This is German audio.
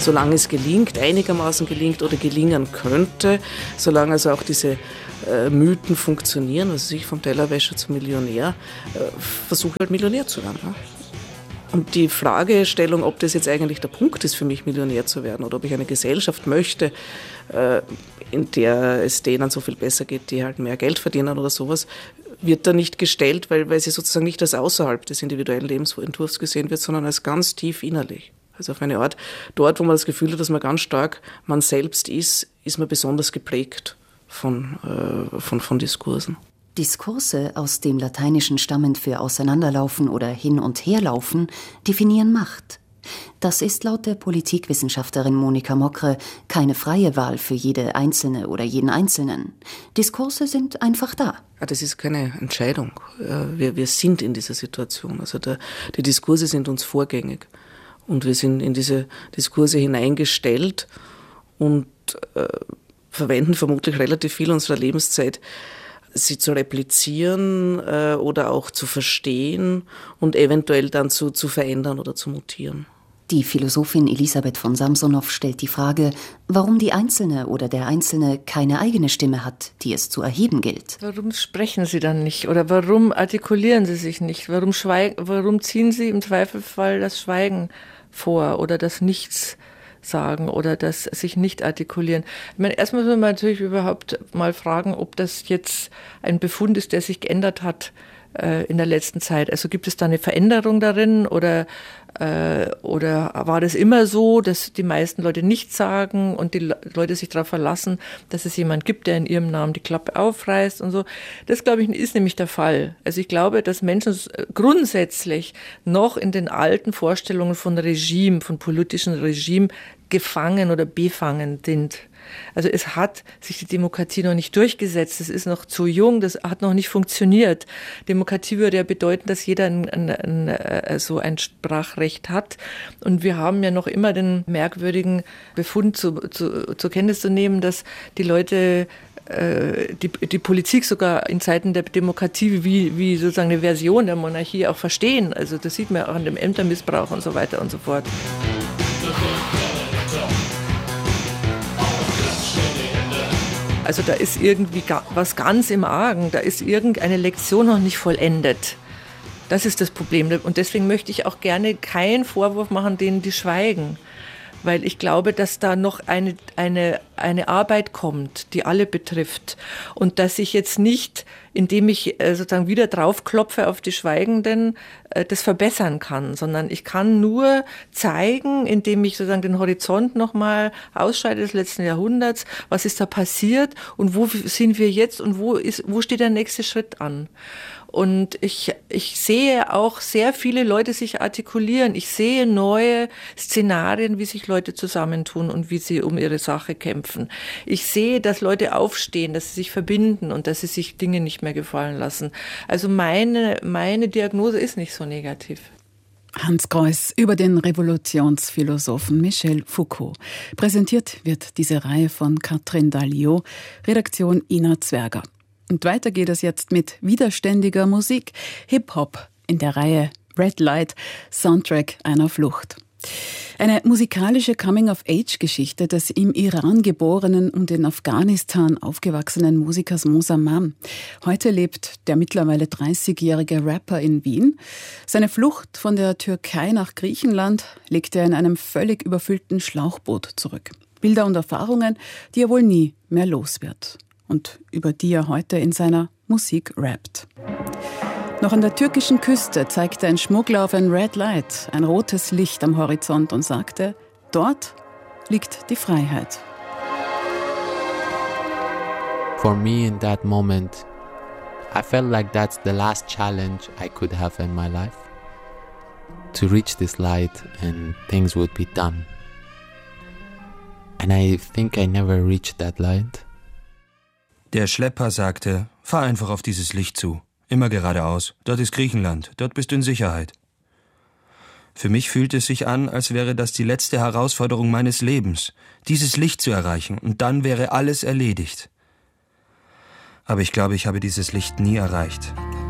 solange es gelingt, einigermaßen gelingt oder gelingen könnte, solange also auch diese Mythen funktionieren, also ich vom Tellerwäscher zum Millionär, versuche halt Millionär zu werden. Ne? Und die Fragestellung, ob das jetzt eigentlich der Punkt ist für mich, Millionär zu werden oder ob ich eine Gesellschaft möchte, in der es denen so viel besser geht, die halt mehr Geld verdienen oder sowas, wird da nicht gestellt, weil sie sozusagen nicht als außerhalb des individuellen Lebensentwurfs gesehen wird, sondern als ganz tief innerlich. Also auf eine Art, dort, wo man das Gefühl hat, dass man ganz stark man selbst ist man besonders geprägt von Diskursen. Diskurse, aus dem Lateinischen stammend für Auseinanderlaufen oder Hin- und Herlaufen, definieren Macht. Das ist laut der Politikwissenschaftlerin Monika Mokre keine freie Wahl für jede Einzelne oder jeden Einzelnen. Diskurse sind einfach da. Das ist keine Entscheidung. Wir sind in dieser Situation. Also die Diskurse sind uns vorgängig. Und wir sind in diese Diskurse hineingestellt und verwenden vermutlich relativ viel unserer Lebenszeit, sie zu replizieren oder auch zu verstehen und eventuell dann zu verändern oder zu mutieren. Die Philosophin Elisabeth von Samsonow stellt die Frage, warum die Einzelne oder der Einzelne keine eigene Stimme hat, die es zu erheben gilt. Warum sprechen Sie dann nicht oder warum artikulieren Sie sich nicht? Warum ziehen Sie im Zweifelsfall das Schweigen vor oder das Nichts sagen oder das sich nicht artikulieren? Ich meine, erstmal muss man natürlich überhaupt mal fragen, ob das jetzt ein Befund ist, der sich geändert hat in der letzten Zeit. Also gibt es da eine Veränderung darin oder war das immer so, dass die meisten Leute nichts sagen und die Leute sich darauf verlassen, dass es jemand gibt, der in ihrem Namen die Klappe aufreißt und so. Das, glaube ich, ist nämlich der Fall. Also ich glaube, dass Menschen grundsätzlich noch in den alten Vorstellungen von Regime, von politischen Regime gefangen oder befangen sind. Also es hat sich die Demokratie noch nicht durchgesetzt, es ist noch zu jung, das hat noch nicht funktioniert. Demokratie würde ja bedeuten, dass jeder so ein Sprachrecht hat. Und wir haben ja noch immer den merkwürdigen Befund zur Kenntnis zu nehmen, dass die Leute die Politik sogar in Zeiten der Demokratie wie sozusagen eine Version der Monarchie auch verstehen. Also das sieht man auch an dem Ämtermissbrauch und so weiter und so fort. Also da ist irgendwie was ganz im Argen, da ist irgendeine Lektion noch nicht vollendet. Das ist das Problem. Und deswegen möchte ich auch gerne keinen Vorwurf machen, denen die schweigen. Weil ich glaube, dass da noch eine Arbeit kommt, die alle betrifft. Und dass ich jetzt nicht, indem ich sozusagen wieder draufklopfe auf die Schweigenden, das verbessern kann, sondern ich kann nur zeigen, indem ich sozusagen den Horizont nochmal ausschreite des letzten Jahrhunderts, was ist da passiert und wo sind wir jetzt und wo steht der nächste Schritt an. Und ich sehe auch sehr viele Leute sich artikulieren. Ich sehe neue Szenarien, wie sich Leute zusammentun und wie sie um ihre Sache kämpfen. Ich sehe, dass Leute aufstehen, dass sie sich verbinden und dass sie sich Dinge nicht mehr gefallen lassen. Also meine Diagnose ist nicht so negativ. Hans Greuß über den Revolutionsphilosophen Michel Foucault. Präsentiert wird diese Reihe von Katrin Dalio, Redaktion Ina Zwerger. Und weiter geht es jetzt mit widerständiger Musik, Hip-Hop in der Reihe Red Light, Soundtrack einer Flucht. Eine musikalische Coming-of-Age-Geschichte des im Iran geborenen und in Afghanistan aufgewachsenen Musikers Mosamam. Heute lebt der mittlerweile 30-jährige Rapper in Wien. Seine Flucht von der Türkei nach Griechenland legt er in einem völlig überfüllten Schlauchboot zurück. Bilder und Erfahrungen, die er wohl nie mehr los wird. Und über die er heute in seiner Musik rappt. Noch an der türkischen Küste zeigte ein Schmuggler auf ein Red Light, ein rotes Licht am Horizont und sagte, dort liegt die Freiheit. For me in that moment, I felt like that's the last challenge I could have in my life. To reach this light and things would be done. And I think I never reached that light. Der Schlepper sagte, fahr einfach auf dieses Licht zu. Immer geradeaus. Dort ist Griechenland. Dort bist du in Sicherheit. Für mich fühlt es sich an, als wäre das die letzte Herausforderung meines Lebens, dieses Licht zu erreichen, und dann wäre alles erledigt. Aber ich glaube, ich habe dieses Licht nie erreicht.